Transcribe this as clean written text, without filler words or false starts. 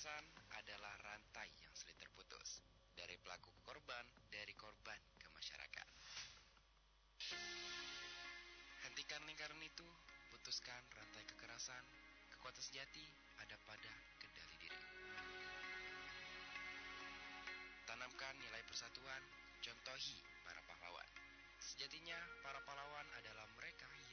kekerasan adalah rantai yang sulit terputus. Dari pelaku ke korban, dari korban ke masyarakat. Hentikan lingkaran itu, putuskan rantai kekerasan. Kekuatan sejati ada pada kendali diri. Tanamkan nilai persatuan, contohi para pahlawan. Sejatinya, para pahlawan adalah mereka